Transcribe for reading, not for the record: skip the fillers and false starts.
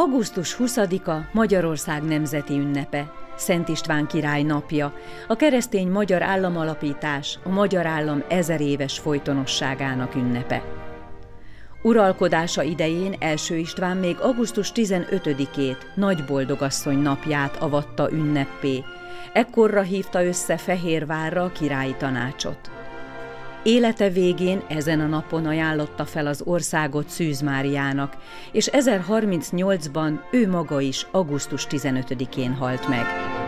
Augusztus 20-a Magyarország nemzeti ünnepe, Szent István király napja, a keresztény magyar államalapítás, a magyar állam 1000 éves folytonosságának ünnepe. Uralkodása idején első István még augusztus 15-ét, Nagyboldogasszony napját avatta ünneppé, ekkorra hívta össze Fehérvárra a királyi tanácsot. Élete végén ezen a napon ajánlotta fel az országot Szűz Máriának, és 1038-ban ő maga is augusztus 15-én halt meg.